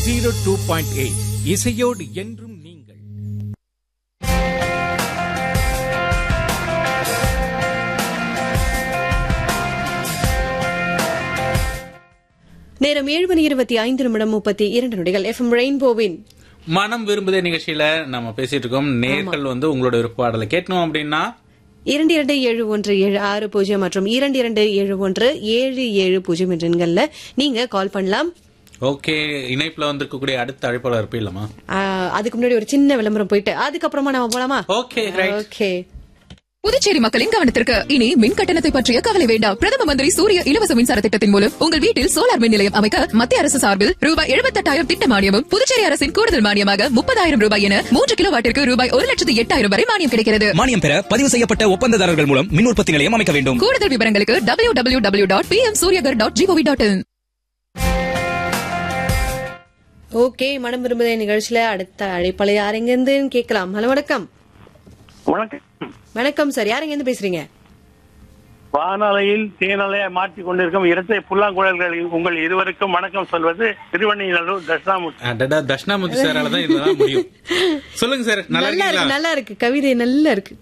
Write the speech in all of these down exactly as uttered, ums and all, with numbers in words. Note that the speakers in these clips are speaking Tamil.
ஜீரோ டூ பாயிண்ட் எயிட் இசையோடு என்றும் நீங்கள். நேரம் ஏழு மணி இருபத்தி ஐந்து நிமிடம் முப்பத்தி இரண்டு நொடிகள். எஃப்எம் ரெயின்போவின் மனம் விரும்புதே நிகழ்ச்சியில நம்ம பேசிட்டு இருக்கோம். நேர்கள் வந்து உங்களோட விருப்பாடலை கேட்கணும் அப்படின்னா இரண்டு இரண்டு ஏழு ஒன்று ஏழு ஆறு பூஜ்ஜியம் மற்றும் இரண்டு இரண்டு ஏழு ஒன்று ஏழு ஏழு பூஜ்ஜியம் என்ற எண்கள்ல நீங்க கால் பண்ணலாம். ஓகே, இணைப்புல வந்திருக்கக்கூடிய அடுத்த அழைப்பாளர் இருப்பீங்களா? அதுக்கு முன்னாடி ஒரு சின்ன விளம்பரம் போயிட்டு அதுக்கப்புறமா நம்ம போலாமா? Okay okay. புதுச்சேரி மக்களின் கவனத்திற்கு இனி மின் கட்டணத்தை பற்றிய கவலை வேண்டாம். பிரதம மந்திரி சூரிய இலவச மின்சார திட்டத்தின் மூலம் உங்கள் வீட்டில் சோலார் மின் நிலையம் அமைக்க மத்திய அரசு சார்பில் ரூபாய் எழுபத்தெட்டாயிரம் திட்ட மானியமும், புதுச்சேரி அரசின் கூடுதல் மானியமாக முப்பதாயிரம் ரூபாய் என மூன்று கிலோ வாட்டிற்கு ரூபாய் ஒரு லட்சத்து எட்டாயிரம் வரை மானியம் கிடைக்கிறது. மானியம் பெற பதிவு செய்யப்பட்ட ஒப்பந்ததாரர்கள் மூலம் மின் உற்பத்தி நிலையம் அமைக்க வேண்டும். கூடுதல் விவரங்களுக்கு W W W dot B M Surya Ghar dot gov dot in. Okay, மனம் விரும்புதே நிகழ்ச்சியில அடுத்த அழைப்பாளர் யாரெங்கிருந்து கேட்கலாம். ஹலோ, வணக்கம். வணக்கம். வணக்கம் சார், யாரெங்க இருந்து பேசுறீங்க? வானலையில் தேனலையை மாற்றிக் கொண்டிருக்கும் இரட்டை புல்லாங்குழல்கள் உங்கள் இருவருக்கும் வணக்கம் சொல்வது திருவண்ணைநல்லூர் தட்சிணாமூர்த்தி. தட்சிணாமூர்த்தி சாரால தான் இதெல்லாம் முடியும். சொல்லுங்க சார். நல்லா இருக்கு, நல்லா இருக்கு, கவிதை நல்லா இருக்கு.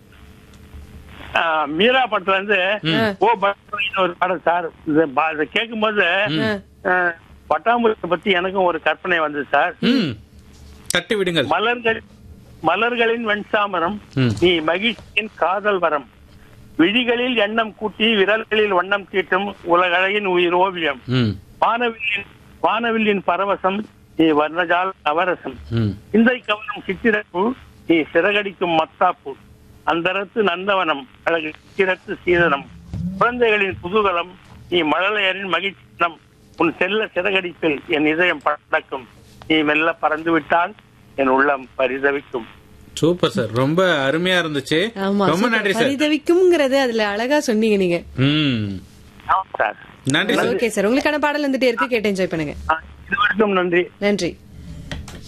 மீரா படத்துல இருந்து ஓ பட்டர்ஃப்ளைன்னு ஒரு பாடல் சார். இதை கேட்கும் போது பட்டாம்பூச்சி பத்தி எனக்கும் ஒரு கற்பனை வந்தது சார். தட்டி விடுங்கள். மலர்கள் மலர்களின் வெண்சாமரம், நீ மகிழ்ச்சியின் காதல் வரம், விழிகளில் எண்ணம் கூட்டி விரல்களில் வண்ணம் தீட்டும் உலகழகின் உயிர் ஓவியம், வானவில்லின் வானவில்லின் பரவசம், நீ வர்ணஜால நவரசம், இந்தை கவனம் சித்திரப்பு, நீ சிறகடிக்கும் மத்தாப்பு, அந்தரத்து நந்தவனம் அழகு சித்திரத்து சீதனம், குழந்தைகளின் குதூகலம், நீ மழலையரின் மகிழ்ச்சினம், உன் செல்ல சிறகடிப்பில் என் இதயம் படக்கும், நீ மெல்ல பறந்து விட்டால் என் உள்ளம் பரிதவிக்கும். சூப்பர் சார், ரொம்ப அருமையா இருந்துச்சு. ரொம்ப நன்றி சார். பரிதவிக்கும்ங்கறது அதுல அழகா சொன்னீங்க நீங்க. நன்றி சார். ஓகே சார், உங்களுக்கான பாடல் வந்துட்டே இருக்கு, கேட்டு என்ஜாய் பண்ணுங்க. இது வரைக்கும் நன்றி. நன்றி.